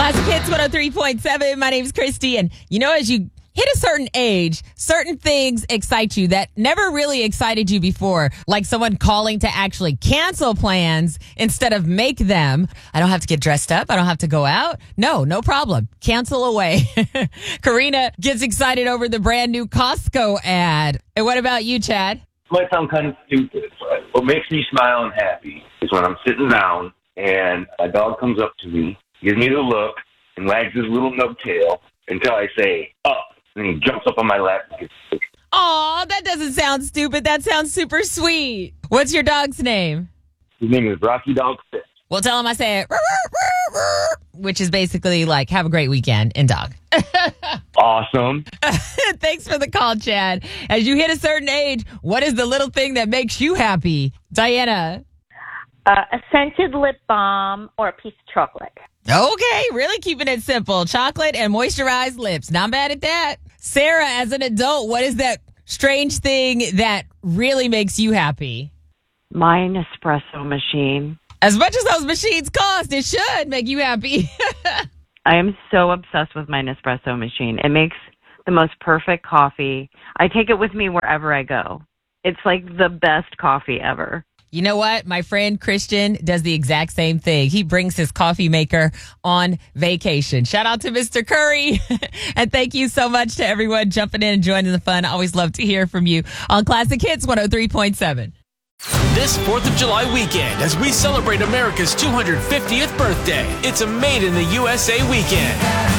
Classic Hits 103.7. My name's Christy. And you know, as you hit a certain age, certain things excite you that never really excited you before. Like someone calling to actually cancel plans instead of make them. I don't have to get dressed up. I don't have to go out. No problem. Cancel away. Karina gets excited over the brand new Costco ad. And what about you, Chad? Might sound kind of stupid, but what makes me smile and happy is when I'm sitting down and a dog comes up to me, gives me the look, and wags his little nub tail until I say, up. And he jumps up on my lap and gets sick. Aw, that doesn't sound stupid. That sounds super sweet. What's your dog's name? His name is Rocky Dog Fist. Well, tell him I said, which is basically like, have a great weekend in dog. Awesome. Thanks for the call, Chad. As you hit a certain age, what is the little thing that makes you happy? Diana. A scented lip balm or a piece of chocolate. Okay, really keeping it simple. Chocolate and moisturized lips. Not bad at that. Sarah, as an adult, what is that strange thing that really makes you happy? My Nespresso machine. As much as those machines cost, it should make you happy. I am so obsessed with my Nespresso machine. It makes the most perfect coffee. I take it with me wherever I go. It's like the best coffee ever. You know what? My friend Christian does the exact same thing. He brings his coffee maker on vacation. Shout out to Mr. Curry. And thank you so much to everyone jumping in and joining the fun. I always love to hear from you on Classic Hits 103.7. This 4th of July weekend, as we celebrate America's 250th birthday, it's a Made in the USA weekend.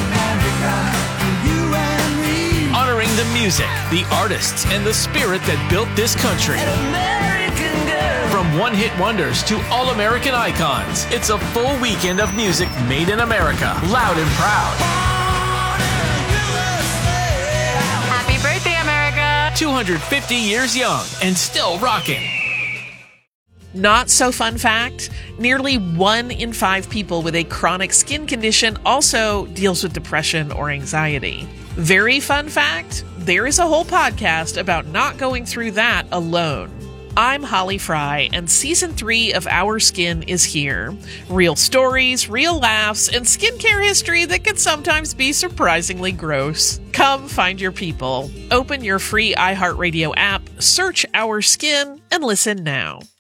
Honoring the music, the artists, and the spirit that built this country. From one-hit wonders to all-American icons, it's a full weekend of music made in America, loud and proud. Happy birthday, America! 250 years young and still rocking. Not so fun fact, nearly 1 in 5 people with a chronic skin condition also deals with depression or anxiety. Very fun fact, there is a whole podcast about not going through that alone. I'm Holly Fry, and Season 3 of Our Skin is here. Real stories, real laughs, and skincare history that can sometimes be surprisingly gross. Come find your people. Open your free iHeartRadio app, search Our Skin, and listen now.